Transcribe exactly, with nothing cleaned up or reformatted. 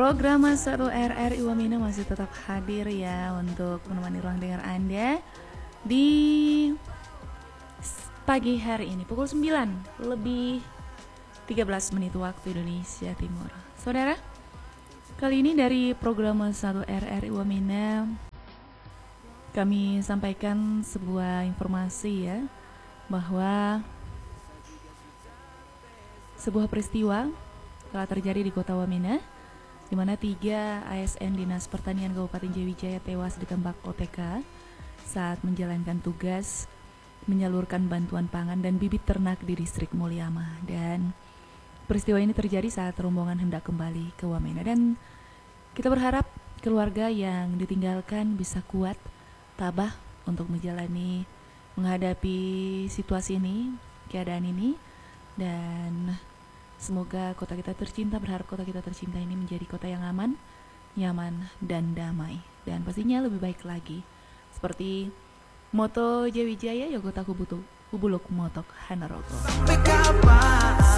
Program satu R R I Wamena masih tetap hadir ya untuk menemani ruang dengar Anda di pagi hari ini pukul sembilan lebih tiga belas menit waktu Indonesia Timur. Saudara, kali ini dari program satu R R I Wamena kami sampaikan sebuah informasi ya, bahwa sebuah peristiwa telah terjadi di Kota Wamena, di mana tiga A S N Dinas Pertanian Kabupaten Jayawijaya tewas ditembak O T K saat menjalankan tugas menyalurkan bantuan pangan dan bibit ternak di distrik Mulyama. Dan peristiwa ini terjadi saat rombongan hendak kembali ke Wamena, dan kita berharap keluarga yang ditinggalkan bisa kuat, tabah untuk menjalani, menghadapi situasi ini, keadaan ini, dan semoga kota kita tercinta, berharap kota kita tercinta ini menjadi kota yang aman, nyaman, dan damai. Dan pastinya lebih baik lagi. Seperti moto Jayawijaya, Yogota Kubutu, Kubuluk Motok Hanarogo. Sampai kapan